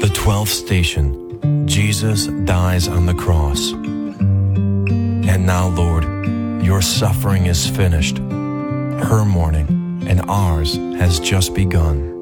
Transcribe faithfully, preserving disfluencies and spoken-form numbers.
The twelfth station, Jesus dies on the cross. And now, Lord, your suffering is finished. Her mourning and ours has just begun.